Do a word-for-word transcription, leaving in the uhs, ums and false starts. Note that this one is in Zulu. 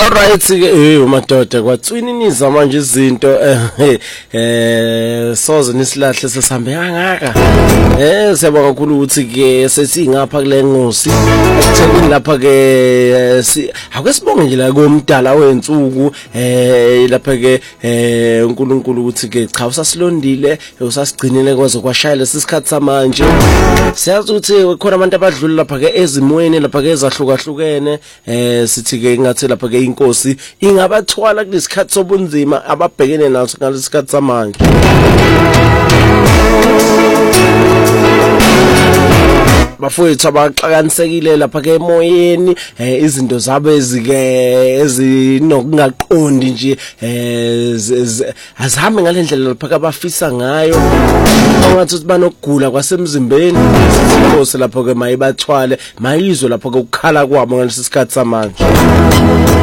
Alright ke eh madoda kwatswininiza manje izinto eh eh soze nisilahle sesambe kangaka eh siyabonga kakhulu ukuthi ke sesingapha kule ngosi ekutheni lapha ke akwesibonge nje la komdala wensuku eh lapha ke eh uNkulunkulu ukuthi ke cha usasilondile usasigcinile kwaze kwashaya lesikhathi samanje siyazi ukuthi khona abantu abadlula lapha ke ezimweni lapha ke ezahlukahlukene eh sithi ke ngathi lapha ke inkosi ingabathwala kulesikhathi sobunzima ababhekene naso ngalesikhathi samanje bafowethu abaxakanisekile lapha ke emoyeni izinto zabo ezike ezinokungaqondi nje azihambe ngalendlela lapha abafisa ngayo ongathi ukuthi banokugula kwasemzimbeni inkosi lapha ke mayibathwale mayizwe lapha ke ukukhala kwabo ngalesikhathi samanje